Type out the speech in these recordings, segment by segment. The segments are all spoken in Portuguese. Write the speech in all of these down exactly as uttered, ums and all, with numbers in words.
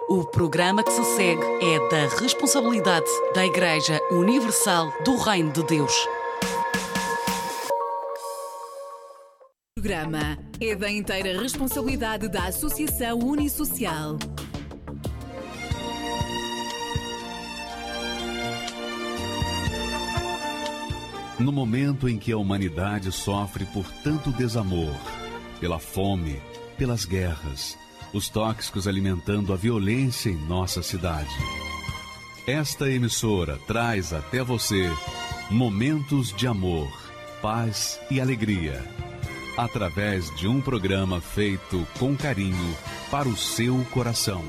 O programa que se segue é da responsabilidade da Igreja Universal do Reino de Deus. O programa é da inteira responsabilidade da Associação Unissocial. No momento em que a humanidade sofre por tanto desamor, pela fome, pelas guerras, os tóxicos alimentando a violência em nossa cidade. Esta emissora traz até você momentos de amor, paz e alegria, através de um programa feito com carinho para o seu coração.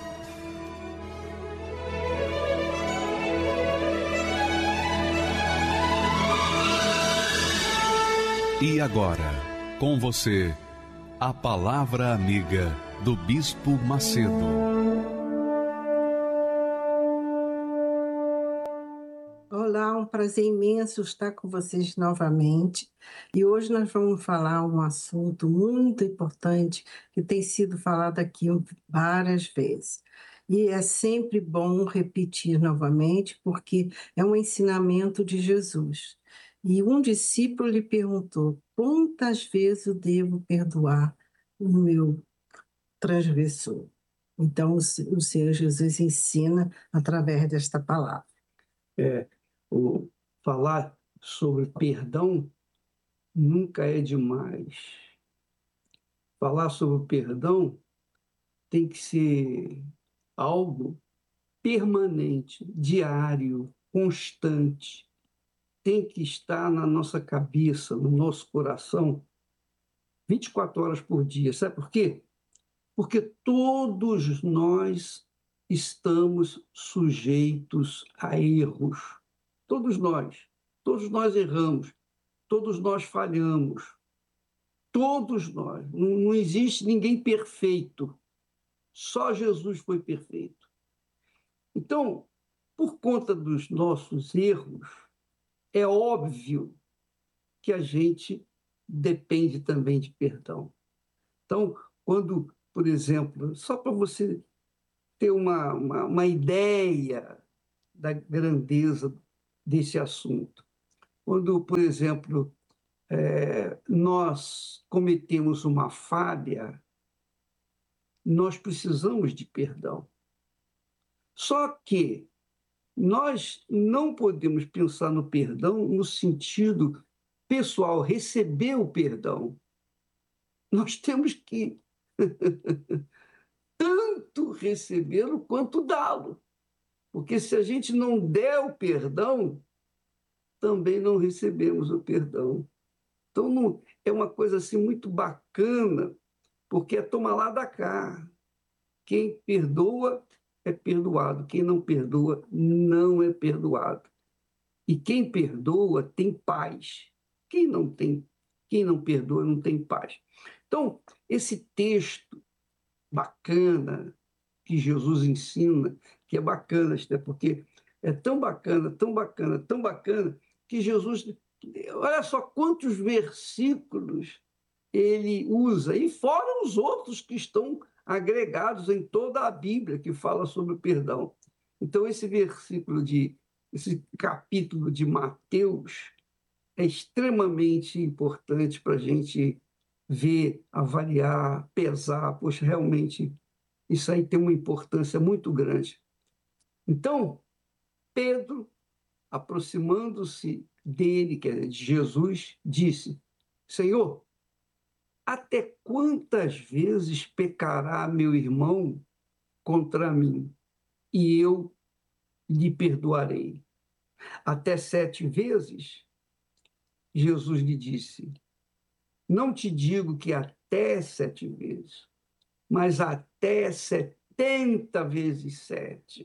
E agora, com você, a Palavra Amiga do Bispo Macedo. Olá, um prazer imenso estar com vocês novamente. E hoje nós vamos falar um assunto muito importante que tem sido falado aqui várias vezes. E é sempre bom repetir novamente, porque é um ensinamento de Jesus. E um discípulo lhe perguntou: quantas vezes eu devo perdoar o meu transgressor? Então, o Senhor Jesus ensina através desta palavra. É, o, falar sobre perdão nunca é demais. Falar sobre perdão tem que ser algo permanente, diário, constante. Tem que estar na nossa cabeça, no nosso coração, vinte e quatro horas por dia. Sabe por quê? Porque todos nós estamos sujeitos a erros. Todos nós. Todos nós erramos. Todos nós falhamos. Todos nós. Não, não existe ninguém perfeito. Só Jesus foi perfeito. Então, por conta dos nossos erros, é óbvio que a gente depende também de perdão. Então, quando, por exemplo, só para você ter uma, uma, uma ideia da grandeza desse assunto, quando, por exemplo, é, nós cometemos uma falha, nós precisamos de perdão. Só que nós não podemos pensar no perdão no sentido pessoal, receber o perdão. Nós temos que tanto recebê-lo quanto dá-lo. Porque se a gente não der o perdão, também não recebemos o perdão. Então, não, é uma coisa assim muito bacana, porque é toma lá da cá. Quem perdoa é perdoado, quem não perdoa não é perdoado. E quem perdoa tem paz. Quem não tem, quem não perdoa não tem paz. Então, esse texto bacana que Jesus ensina, que é bacana, até porque é tão bacana, tão bacana, tão bacana, que Jesus, olha só quantos versículos ele usa, e fora os outros que estão agregados em toda a Bíblia, que fala sobre o perdão. Então, esse versículo, de, esse capítulo de Mateus é extremamente importante para a gente ver, avaliar, pesar. Poxa, realmente, isso aí tem uma importância muito grande. Então, Pedro, aproximando-se dele, que é de Jesus, disse: Senhor, até quantas vezes pecará meu irmão contra mim, e eu lhe perdoarei? Até sete vezes? Jesus lhe disse: não te digo que até sete vezes, mas até setenta vezes sete.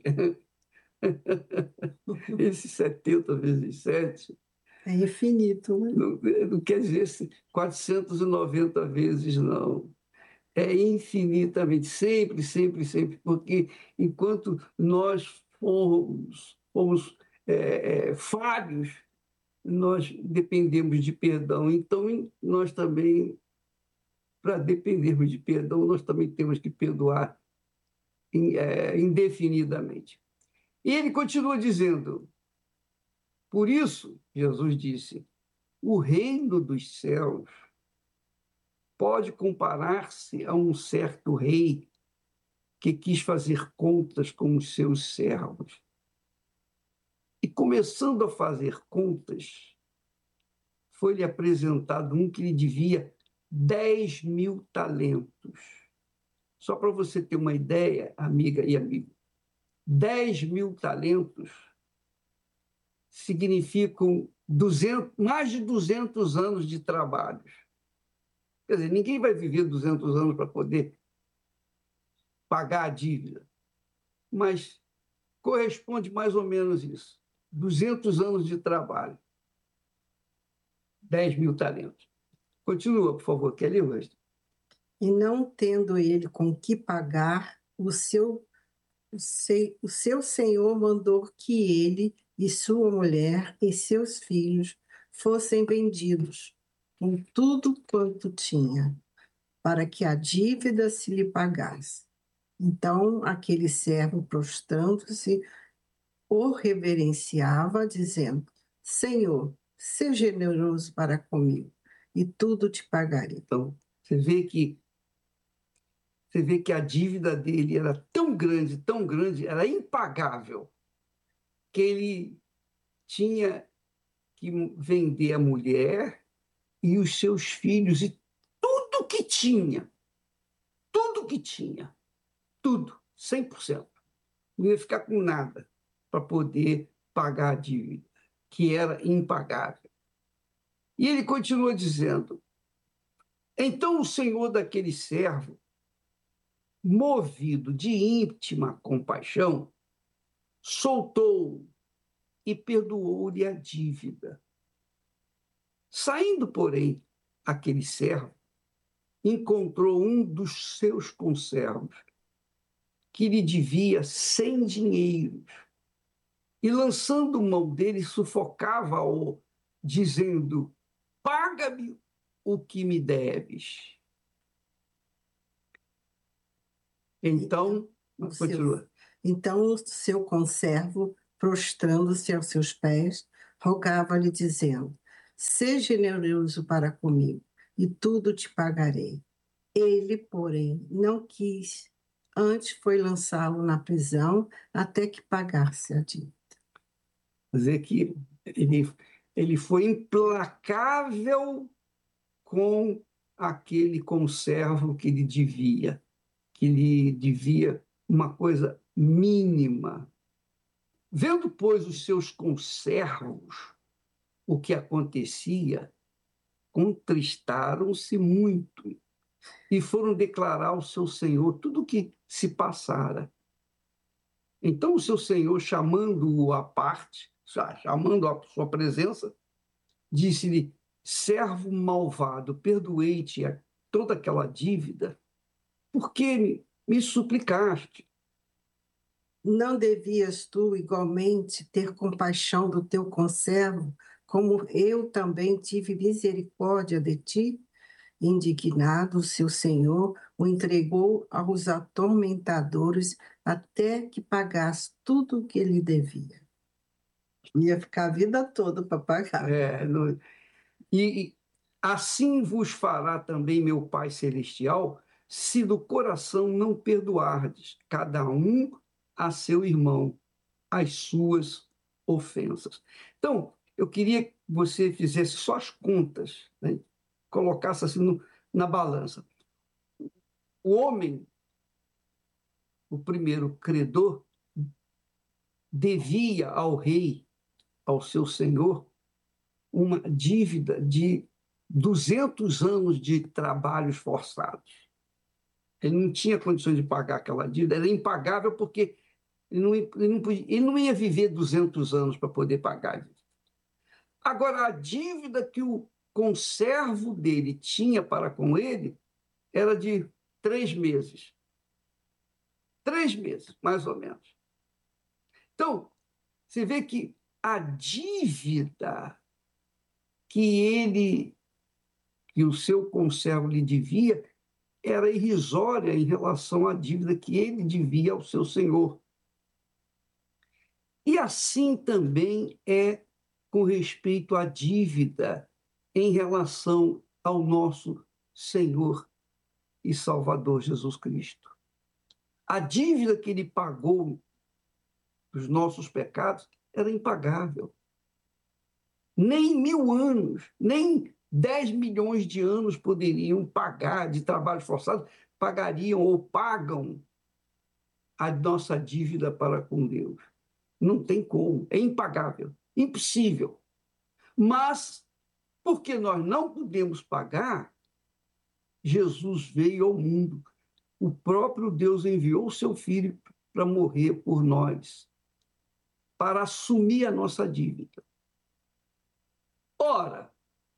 Esse setenta vezes sete é infinito, né? Não, não quer dizer quatrocentas e noventa vezes, não. É infinitamente, sempre, sempre, sempre, porque enquanto nós fomos, fomos é, é, falhos, nós dependemos de perdão. Então, nós também, para dependermos de perdão, nós também temos que perdoar indefinidamente. E ele continua dizendo, por isso, Jesus disse, o reino dos céus pode comparar-se a um certo rei que quis fazer contas com os seus servos. E começando a fazer contas, foi-lhe apresentado um que lhe devia dez mil talentos. Só para você ter uma ideia, amiga e amigo, dez mil talentos significam duzentos, mais de duzentos anos de trabalho. Quer dizer, ninguém vai viver duzentos anos para poder pagar a dívida, mas corresponde mais ou menos isso. duzentos anos de trabalho. dez mil talentos. Continua, por favor, Kelly West. E não tendo ele com que pagar, o seu, o, seu, o seu senhor mandou que ele e sua mulher e seus filhos fossem vendidos com tudo quanto tinha, para que a dívida se lhe pagasse. Então, aquele servo, prostrando-se, o reverenciava, dizendo, Senhor, seja generoso para comigo, e tudo te pagarei. Então, você vê que você vê que a dívida dele era tão grande, tão grande, era impagável, que ele tinha que vender a mulher e os seus filhos e tudo que tinha, tudo que tinha, tudo, cem por cento. Não ia ficar com nada para poder pagar a dívida, que era impagável. E ele continua dizendo, então o senhor daquele servo, movido de íntima compaixão, soltou-o e perdoou-lhe a dívida. Saindo, porém, aquele servo, encontrou um dos seus conservos, que lhe devia cem dinheiros, e lançando mão dele, sufocava-o, dizendo, paga-me o que me deves. Então, o continua. Seu, então o seu conservo, prostrando-se aos seus pés, rogava-lhe, dizendo, seja generoso para comigo, e tudo te pagarei. Ele, porém, não quis, antes foi lançá-lo na prisão, até que pagasse a dívida. Quer dizer que ele, ele foi implacável com aquele conservo que lhe devia, que lhe devia uma coisa mínima. Vendo, pois, os seus conservos o que acontecia, contristaram-se muito e foram declarar ao seu senhor tudo o que se passara. Então o seu senhor, chamando-o à parte, chamando a sua presença, disse-lhe, servo malvado, perdoei-te toda aquela dívida, porque me, me suplicaste. Não devias tu, igualmente, ter compaixão do teu conservo, como eu também tive misericórdia de ti? Indignado, o seu senhor o entregou aos atormentadores até que pagasse tudo o que lhe devia. Ia ficar a vida toda para pagar. É, não... E assim vos fará também meu Pai Celestial, se do coração não perdoardes, cada um a seu irmão, as suas ofensas. Então, eu queria que você fizesse só as contas, né? Colocasse assim no, na balança. O homem, o primeiro credor, devia ao rei, ao seu senhor, uma dívida de duzentos anos de trabalhos forçados. Ele não tinha condições de pagar aquela dívida, era impagável porque ele não, ele não, podia, ele não ia viver duzentos anos para poder pagar a dívida. Agora, a dívida que o conservo dele tinha para com ele era de três meses. Três meses, mais ou menos. Então, você vê que a dívida que ele, que o seu conservo lhe devia, era irrisória em relação à dívida que ele devia ao seu senhor. E assim também é com respeito à dívida em relação ao nosso Senhor e Salvador Jesus Cristo. A dívida que ele pagou dos nossos pecados era impagável. Nem mil anos, nem dez milhões de anos poderiam pagar de trabalho forçado, pagariam ou pagam a nossa dívida para com Deus. Não tem como, é impagável, impossível. Mas, porque nós não podemos pagar, Jesus veio ao mundo. O próprio Deus enviou o seu Filho para morrer por nós, para assumir a nossa dívida. Ora,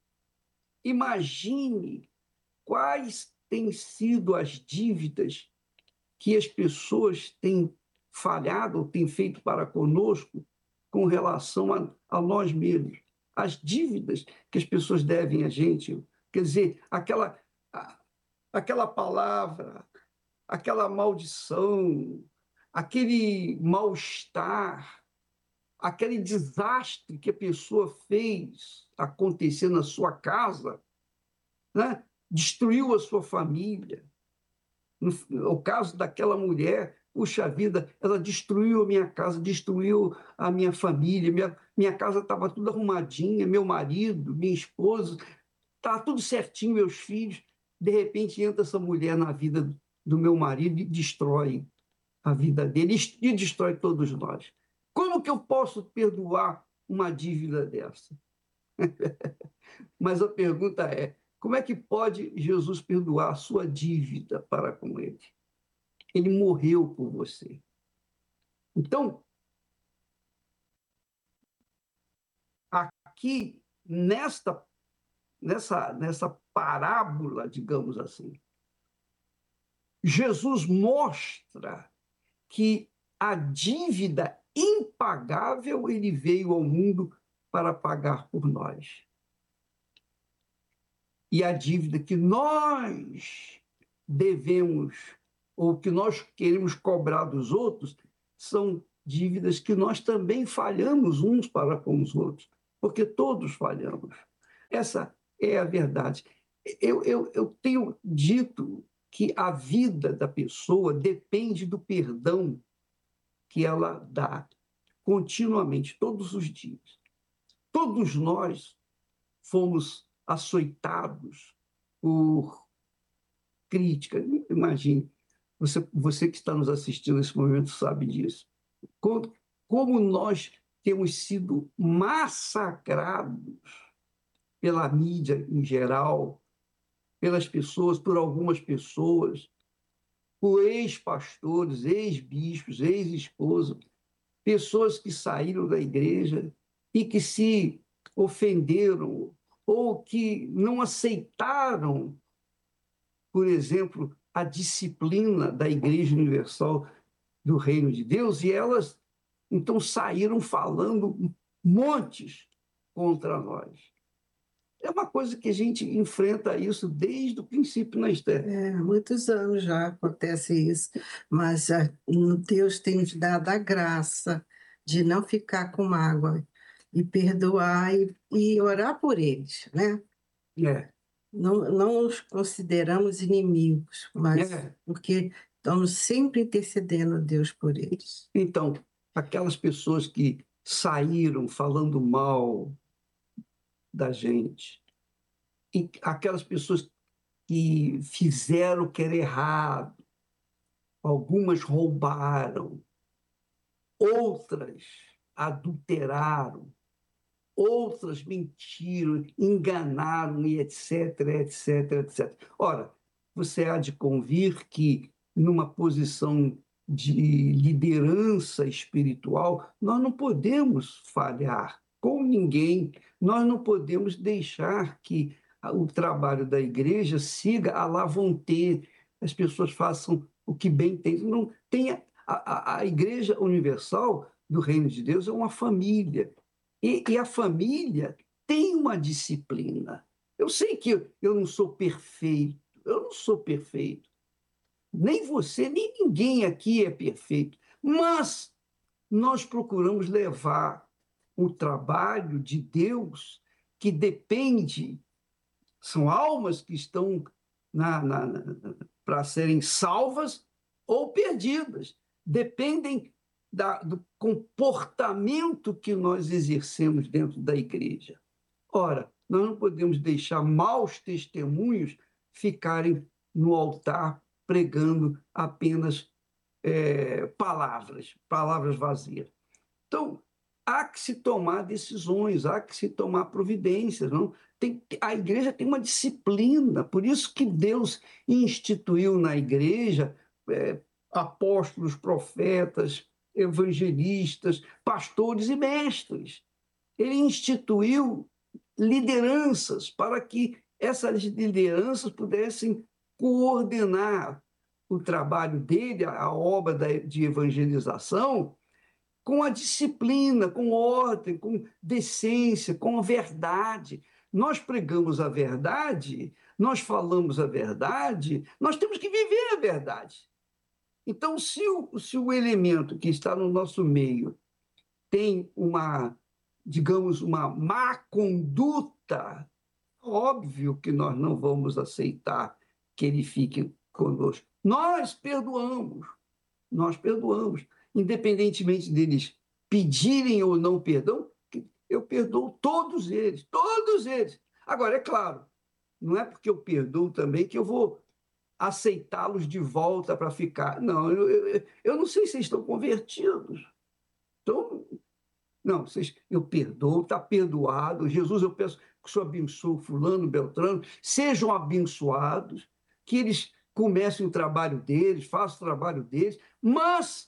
imagine quais têm sido as dívidas que as pessoas têm falhado ou têm feito para conosco com relação a, a nós mesmos. As dívidas que as pessoas devem a gente, quer dizer, aquela, aquela palavra, aquela maldição, aquele mal-estar, aquele desastre que a pessoa fez acontecer na sua casa, né? Destruiu a sua família. No, no caso daquela mulher, puxa vida, ela destruiu a minha casa, destruiu a minha família, minha, minha casa estava tudo arrumadinha, meu marido, minha esposa, estava tudo certinho, meus filhos. De repente entra essa mulher na vida do meu marido e destrói a vida dele e destrói todos nós. Como que eu posso perdoar uma dívida dessa? Mas a pergunta é, como é que pode Jesus perdoar a sua dívida para com ele? Ele morreu por você. Então, aqui, nesta, nessa, nessa parábola, digamos assim, Jesus mostra que a dívida impagável ele veio ao mundo para pagar por nós. E a dívida que nós devemos ou que nós queremos cobrar dos outros são dívidas que nós também falhamos uns para com os outros, porque todos falhamos. Essa é a verdade. Eu, eu, eu tenho dito que a vida da pessoa depende do perdão que ela dá continuamente, todos os dias. Todos nós fomos açoitados por crítica. Imagine, você, você que está nos assistindo nesse momento sabe disso. Como, como nós temos sido massacrados pela mídia em geral, pelas pessoas, por algumas pessoas, por ex-pastores, ex-bispos, ex-esposas, pessoas que saíram da igreja e que se ofenderam ou que não aceitaram, por exemplo, a disciplina da Igreja Universal do Reino de Deus, e elas, então, saíram falando montes contra nós. É uma coisa que a gente enfrenta isso desde o princípio na Esther. É, há muitos anos já acontece isso, mas ah, Deus tem nos dado a graça de não ficar com mágoa e perdoar e, e orar por eles, né? É. Não, não os consideramos inimigos, mas É. porque estamos sempre intercedendo a Deus por eles. Então, aquelas pessoas que saíram falando mal da gente, e aquelas pessoas que fizeram o que era errado, algumas roubaram, outras adulteraram, outras mentiram, enganaram, e etc, etc, etcétera. Ora, você há de convir que, numa posição de liderança espiritual, nós não podemos falhar com ninguém, nós não podemos deixar que o trabalho da igreja siga à la vontade, as pessoas façam o que bem tem. Não, tem a, a, a Igreja Universal do Reino de Deus é uma família, e, e a família tem uma disciplina. Eu sei que eu não sou perfeito, Eu não sou perfeito. Nem você, nem ninguém aqui é perfeito. Mas nós procuramos levar o trabalho de Deus, que depende, são almas que estão na, na, na, para serem salvas ou perdidas. Dependem da, do comportamento que nós exercemos dentro da igreja. Ora, nós não podemos deixar maus testemunhos ficarem no altar pregando apenas é, palavras, palavras vazias. Então, há que se tomar decisões, há que se tomar providências. Não? Tem, a igreja tem uma disciplina, por isso que Deus instituiu na igreja é, apóstolos, profetas, evangelistas, pastores e mestres. Ele instituiu lideranças para que essas lideranças pudessem coordenar o trabalho dele, a obra de evangelização, com a disciplina, com ordem, com decência, com a verdade. Nós pregamos a verdade, nós falamos a verdade, nós temos que viver a verdade. Então, se o, se o elemento que está no nosso meio tem uma, digamos, uma má conduta, óbvio que nós não vamos aceitar que ele fique conosco. Nós perdoamos, nós perdoamos. Independentemente deles pedirem ou não perdão, eu perdoo todos eles, todos eles. Agora, é claro, não é porque eu perdoo também que eu vou aceitá-los de volta para ficar. Não, eu, eu, eu não sei se eles estão convertidos. Então, não, vocês, eu perdoo, está perdoado. Jesus, eu peço que o Senhor abençoe fulano, beltrano, sejam abençoados, que eles comecem o trabalho deles, façam o trabalho deles, mas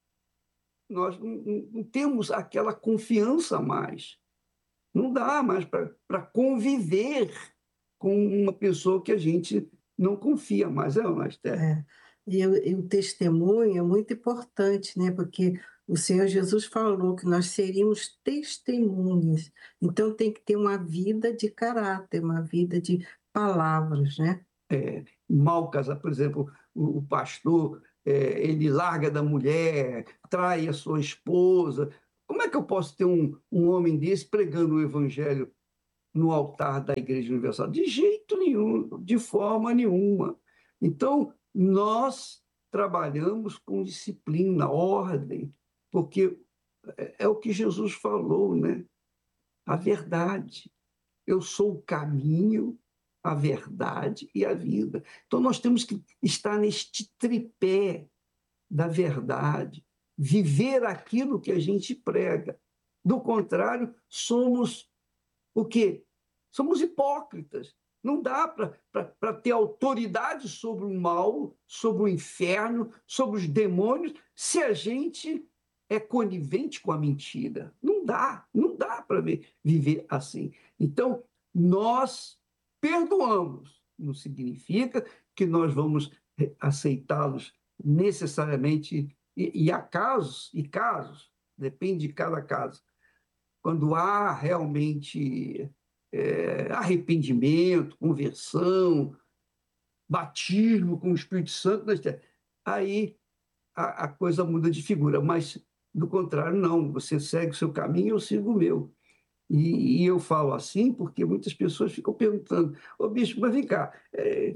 nós não, não temos aquela confiança mais. Não dá mais para conviver com uma pessoa que a gente não confia mais, é, Esther? É. E, e o testemunho é muito importante, né? Porque o Senhor Jesus falou que nós seríamos testemunhas. Então tem que ter uma vida de caráter, uma vida de palavras, né? É, mal casar, por exemplo, o, o pastor, é, ele larga da mulher, trai a sua esposa. Como é que eu posso ter um, um homem desse pregando o evangelho no altar da Igreja Universal? De jeito nenhum, de forma nenhuma. Então, nós trabalhamos com disciplina, ordem, porque é, é o que Jesus falou, né? A verdade. Eu sou o caminho, a verdade e a vida. Então, nós temos que estar neste tripé da verdade, viver aquilo que a gente prega. Do contrário, somos o quê? Somos hipócritas. Não dá para ter autoridade sobre o mal, sobre o inferno, sobre os demônios, se a gente é conivente com a mentira. Não dá, não dá para viver assim. Então, nós perdoamos. Não significa que nós vamos aceitá-los necessariamente. E, e há casos, e casos, depende de cada caso. Quando há realmente é, arrependimento, conversão, batismo com o Espírito Santo, aí a, a coisa muda de figura. Mas, do contrário, não. Você segue o seu caminho, eu sigo o meu. E, e eu falo assim porque muitas pessoas ficam perguntando: ô bispo, mas vem cá, é,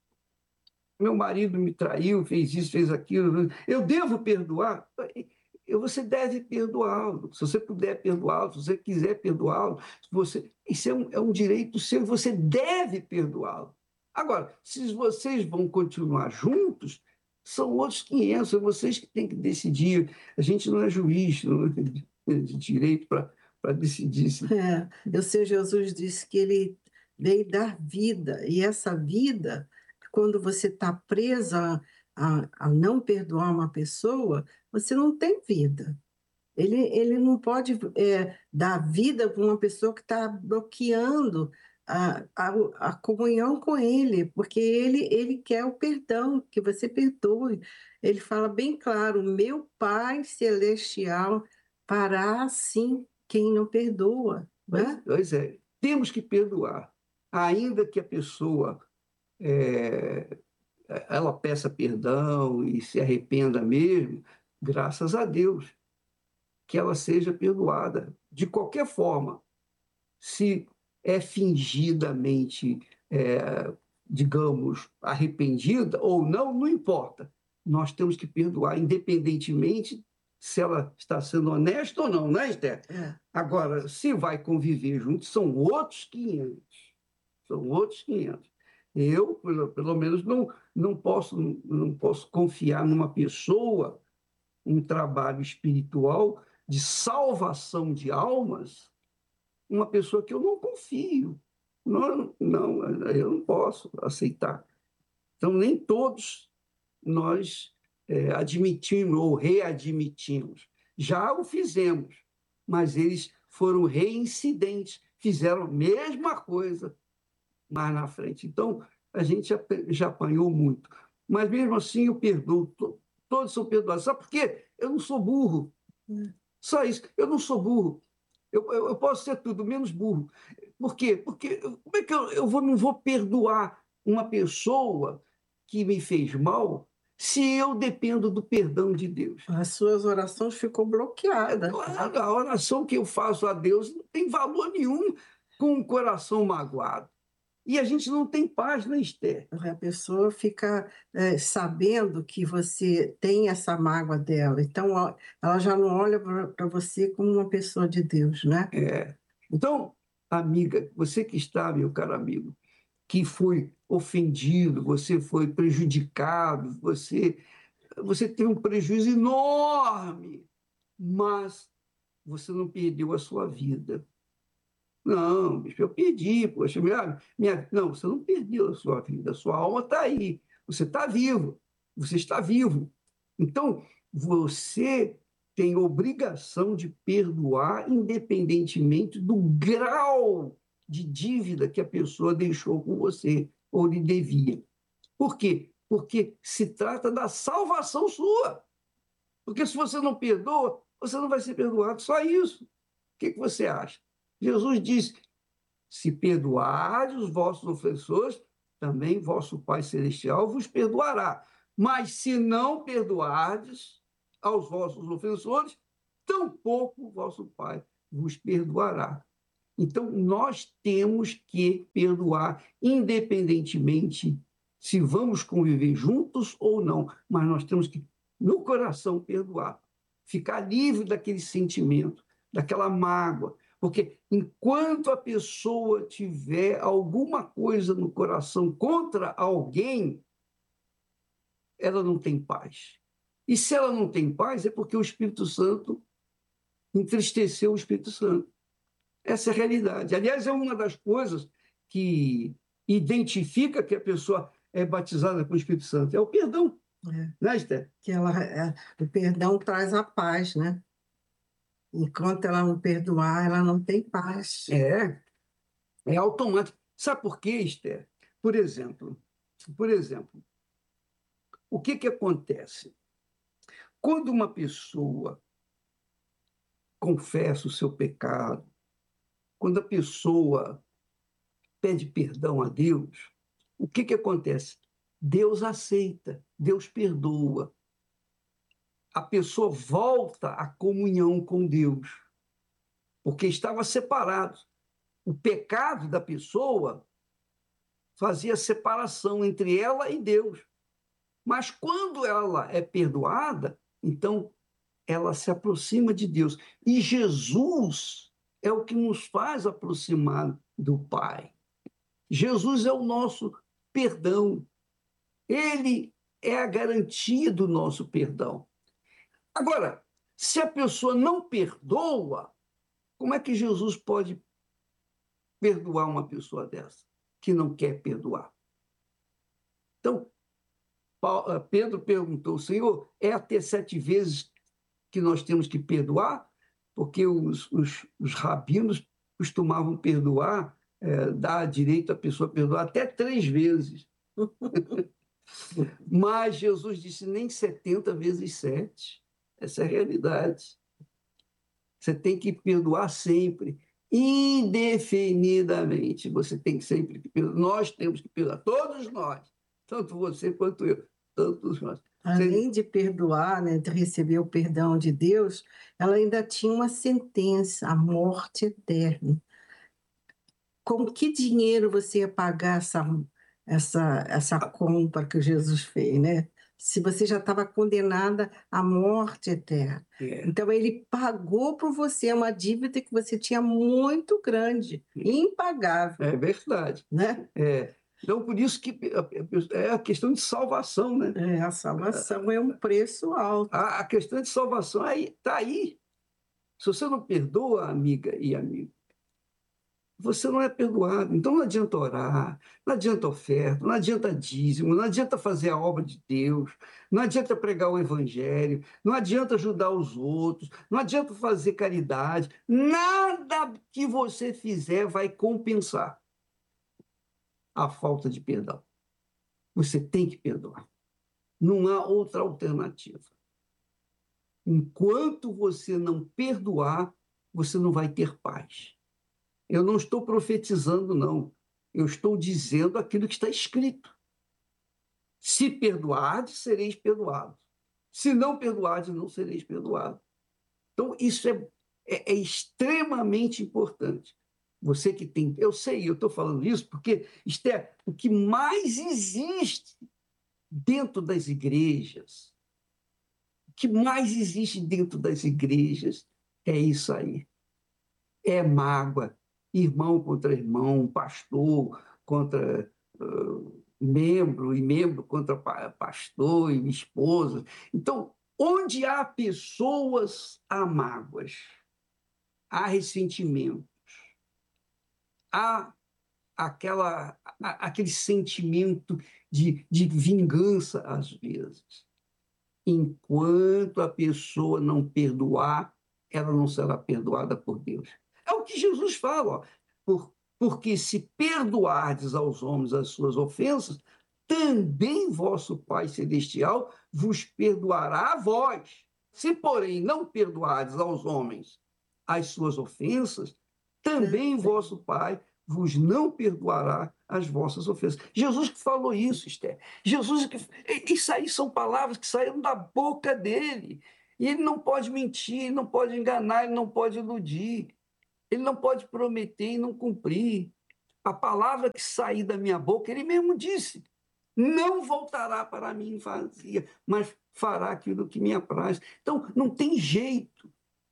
meu marido me traiu, fez isso, fez aquilo, eu devo perdoar? Você deve perdoá-lo, se você puder perdoá-lo, se você quiser perdoá-lo, você, isso é um, é um direito seu e você deve perdoá-lo. Agora, se vocês vão continuar juntos, são outros quinhentos, são vocês que têm que decidir. A gente não é juiz, não tem direito para para decidir isso. É, o Senhor Jesus disse que ele veio dar vida, e essa vida, quando você está presa a, a não perdoar uma pessoa, você não tem vida. Ele, ele não pode é, dar vida para uma pessoa que está bloqueando a, a, a comunhão com ele, porque ele, ele quer o perdão, que você perdoe. Ele fala bem claro: meu Pai Celestial fará assim quem não perdoa. Né? Pois é, temos que perdoar, ainda que a pessoa é, ela peça perdão e se arrependa mesmo, graças a Deus, que ela seja perdoada. De qualquer forma, se é fingidamente, é, digamos, arrependida ou não, não importa. Nós temos que perdoar, independentemente se ela está sendo honesta ou não, né, Esther? É. Agora, se vai conviver junto, são outros quinhentos. São outros quinhentos. Eu, pelo, pelo menos, não, não, posso, não posso confiar numa pessoa, um trabalho espiritual de salvação de almas, uma pessoa que eu não confio. Não, não, eu não posso aceitar. Então, nem todos nós é, admitimos ou readmitimos. Já o fizemos, mas eles foram reincidentes, fizeram a mesma coisa mais na frente. Então, a gente já, já apanhou muito. Mas, mesmo assim, eu perdoo. Todos são perdoados. Sabe por quê? Eu não sou burro. Só isso. Eu não sou burro. Eu, eu, eu posso ser tudo, menos burro. Por quê? Porque como é que eu, eu vou, não vou perdoar uma pessoa que me fez mal se eu dependo do perdão de Deus? As suas orações ficam bloqueadas. Claro, a oração que eu faço a Deus não tem valor nenhum com o coração magoado. E a gente não tem paz, né, Esther? A pessoa fica é, sabendo que você tem essa mágoa dela. Então, ela já não olha para você como uma pessoa de Deus, né? É. Então, amiga, você que está, meu caro amigo, que foi ofendido, você foi prejudicado, você, você teve um prejuízo enorme, mas você não perdeu a sua vida. Não, bicho, eu perdi, poxa, minha, minha... Não, você não perdeu a sua vida, a sua alma está aí, você está vivo, você está vivo. Então, você tem obrigação de perdoar, independentemente do grau de dívida que a pessoa deixou com você ou lhe devia. Por quê? Porque se trata da salvação sua. Porque se você não perdoa, você não vai ser perdoado. Só isso. O que você acha? Jesus disse, se perdoardes os vossos ofensores, também vosso Pai Celestial vos perdoará. Mas se não perdoardes aos vossos ofensores, tampouco o vosso Pai vos perdoará. Então, nós temos que perdoar, independentemente se vamos conviver juntos ou não, mas nós temos que, no coração, perdoar. Ficar livre daquele sentimento, daquela mágoa. Porque enquanto a pessoa tiver alguma coisa no coração contra alguém, ela não tem paz. E se ela não tem paz, é porque o Espírito Santo entristeceu o Espírito Santo. Essa é a realidade. Aliás, é uma das coisas que identifica que a pessoa é batizada com o Espírito Santo. É o perdão. É. Né, Esther? Que ela, é, o perdão traz a paz, né? Enquanto ela não perdoar, ela não tem paz. É, é automático. Sabe por quê, Esther? Por exemplo, por exemplo, o que, que acontece? Quando uma pessoa confessa o seu pecado, quando a pessoa pede perdão a Deus, o que, que acontece? Deus aceita, Deus perdoa. A pessoa volta à comunhão com Deus, porque estava separado. O pecado da pessoa fazia separação entre ela e Deus. Mas quando ela é perdoada, então ela se aproxima de Deus. E Jesus é o que nos faz aproximar do Pai. Jesus é o nosso perdão. Ele é a garantia do nosso perdão. Agora, se a pessoa não perdoa, como é que Jesus pode perdoar uma pessoa dessa, que não quer perdoar? Então, Pedro perguntou, Senhor, é até sete vezes que nós temos que perdoar? Porque os, os, os rabinos costumavam perdoar, é, dar direito à pessoa a perdoar até três vezes. Mas Jesus disse nem setenta vezes sete. Essa é a realidade. Você tem que perdoar sempre. indefinidamente. Você tem que sempre perdoar. Nós temos que perdoar, todos nós, tanto você quanto eu, todos nós. Além de perdoar, né, de receber o perdão de Deus, ela ainda tinha uma sentença, a morte eterna. Com que dinheiro você ia pagar essa, essa, essa compra que Jesus fez, né? Se você já estava condenada à morte eterna. É. Então, ele pagou por você uma dívida que você tinha muito grande, impagável. É verdade. Né? É. Então, por isso que é a questão de salvação, né? É, a salvação é um preço alto. A, a questão de salvação está aí. Se você não perdoa, amiga e amigo, você não é perdoado. Então, não adianta orar, não adianta oferta, não adianta dízimo, não adianta fazer a obra de Deus, não adianta pregar o evangelho, não adianta ajudar os outros, não adianta fazer caridade. Nada que você fizer vai compensar a falta de perdão. Você tem que perdoar. Não há outra alternativa. Enquanto você não perdoar, você não vai ter paz. Eu não estou profetizando, não. Eu estou dizendo aquilo que está escrito. Se perdoardes, sereis perdoados. Se não perdoardes, não sereis perdoados. Então, isso é, é, é extremamente importante. Você que tem... Eu sei, eu estou falando isso porque isto é o que mais existe dentro das igrejas. O que mais existe dentro das igrejas é isso aí. É mágoa. Irmão contra irmão, pastor contra uh, membro, e membro contra pastor e esposa. Então, onde há pessoas, há mágoas, há ressentimentos, há aquela, aquele sentimento de, de vingança, às vezes. Enquanto a pessoa não perdoar, ela não será perdoada por Deus. É o que Jesus fala, ó. Por, porque se perdoardes aos homens as suas ofensas, também vosso Pai Celestial vos perdoará a vós. Se, porém, não perdoardes aos homens as suas ofensas, também vosso Pai vos não perdoará as vossas ofensas. Jesus que falou isso, Esther. Jesus que... Isso aí são palavras que saíram da boca dele. E ele não pode mentir, ele não pode enganar, ele não pode iludir. Ele não pode prometer e não cumprir. A palavra que sair da minha boca, ele mesmo disse, não voltará para mim vazia, mas fará aquilo que me apraz. Então, não tem jeito.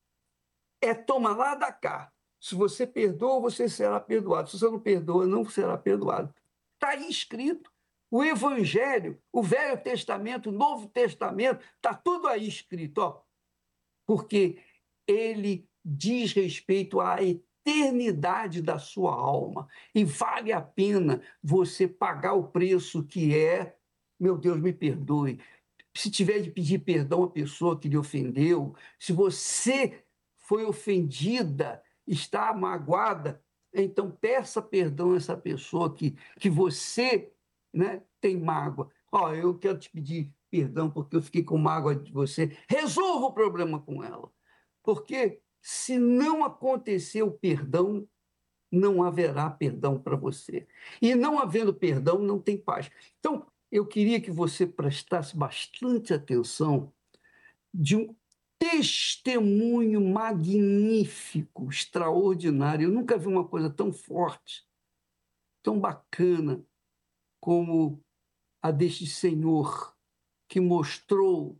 É toma lá da cá. Se você perdoa, você será perdoado. Se você não perdoa, não será perdoado. Está aí escrito. O Evangelho, o Velho Testamento, o Novo Testamento, está tudo aí escrito. Ó, porque ele diz respeito à eternidade da sua alma. E vale a pena você pagar o preço que é, meu Deus, me perdoe. Se tiver de pedir perdão à pessoa que lhe ofendeu, se você foi ofendida, está magoada, então peça perdão a essa pessoa que, que você, né, tem mágoa. Ó, eu quero te pedir perdão porque eu fiquei com mágoa de você. Resolva o problema com ela. Porque se não acontecer o perdão, não haverá perdão para você. E não havendo perdão, não tem paz. Então, eu queria que você prestasse bastante atenção de um testemunho magnífico, extraordinário. Eu nunca vi uma coisa tão forte, tão bacana, como a deste senhor que mostrou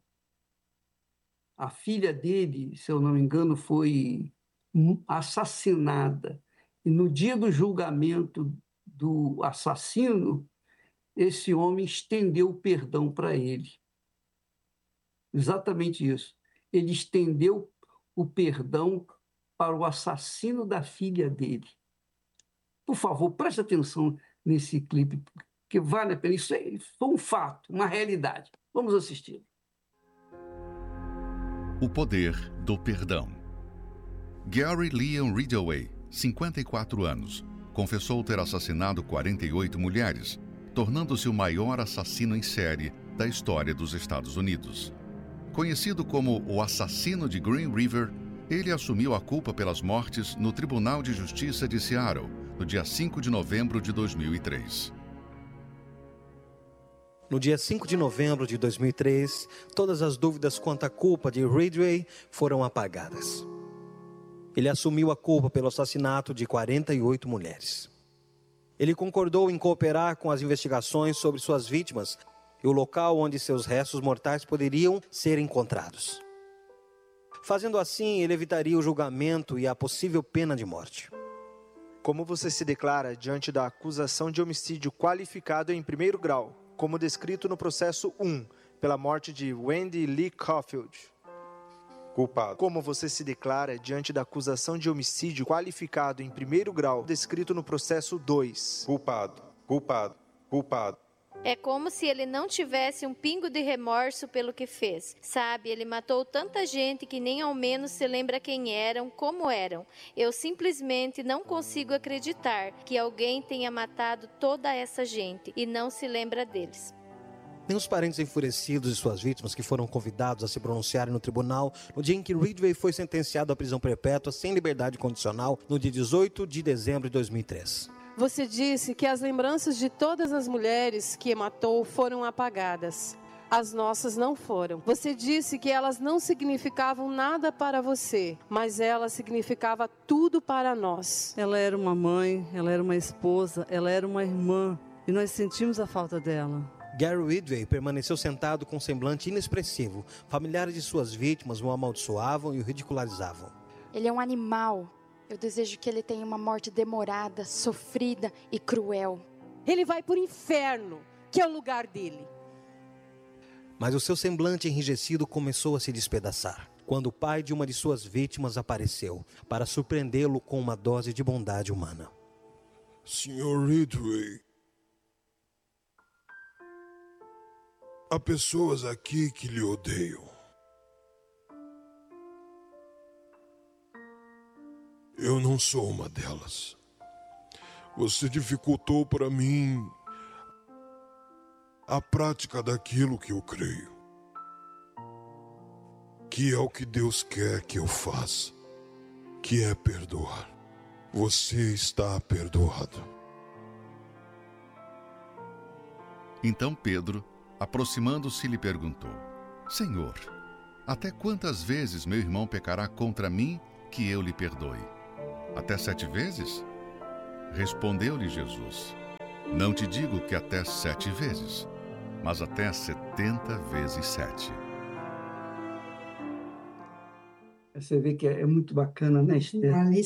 a filha dele, se eu não me engano, foi assassinada. E no dia do julgamento do assassino, esse homem estendeu o perdão para ele. Exatamente isso. Ele estendeu o perdão para o assassino da filha dele. Por favor, preste atenção nesse clipe, porque vale a pena. Isso foi um fato, uma realidade. Vamos assistir. O poder do perdão. Gary Leon Ridgway, cinquenta e quatro anos, confessou ter assassinado quarenta e oito mulheres, tornando-se o maior assassino em série da história dos Estados Unidos. Conhecido como o assassino de Green River, Ele assumiu a culpa pelas mortes no Tribunal de Justiça de Seattle, no dia cinco de novembro de dois mil e três. No dia cinco de novembro de dois mil e três, todas as dúvidas quanto à culpa de Ridgway foram apagadas. Ele assumiu a culpa pelo assassinato de quarenta e oito mulheres. Ele concordou em cooperar com as investigações sobre suas vítimas e o local onde seus restos mortais poderiam ser encontrados. Fazendo assim, ele evitaria o julgamento e a possível pena de morte. Como você se declara diante da acusação de homicídio qualificado em primeiro grau, como descrito no processo um, pela morte de Wendy Lee Caulfield? Culpado. Como você se declara diante da acusação de homicídio qualificado em primeiro grau, descrito no processo dois? Culpado, culpado, culpado. É como se ele não tivesse um pingo de remorso pelo que fez. Sabe, ele matou tanta gente que nem ao menos se lembra quem eram, como eram. Eu simplesmente não consigo acreditar que alguém tenha matado toda essa gente e não se lembra deles. Nem os parentes enfurecidos de suas vítimas que foram convidados a se pronunciarem no tribunal no dia em que Ridgway foi sentenciado à prisão perpétua sem liberdade condicional no dia dezoito de dezembro de dois mil e três. Você disse que as lembranças de todas as mulheres que matou foram apagadas. As nossas não foram. Você disse que elas não significavam nada para você, mas ela significava tudo para nós. Ela era uma mãe, ela era uma esposa, ela era uma irmã, e nós sentimos a falta dela. Gary Ridgway permaneceu sentado com um semblante inexpressivo. Familiares de suas vítimas o amaldiçoavam e o ridicularizavam. Ele é um animal. Eu desejo que ele tenha uma morte demorada, sofrida e cruel. Ele vai para o inferno, que é o lugar dele. Mas o seu semblante enrijecido começou a se despedaçar, quando o pai de uma de suas vítimas apareceu, para surpreendê-lo com uma dose de bondade humana. senhor Ridgway, há pessoas aqui que lhe odeiam. Eu não sou uma delas. Você dificultou para mim a prática daquilo que eu creio, que é o que Deus quer que eu faça, que é perdoar. Você está perdoado. Então Pedro, aproximando-se, lhe perguntou: Senhor, até quantas vezes meu irmão pecará contra mim que eu lhe perdoe? Até sete vezes? Respondeu-lhe Jesus: Não te digo que até sete vezes, mas até setenta vezes sete. Você vê que é muito bacana, né, Esther?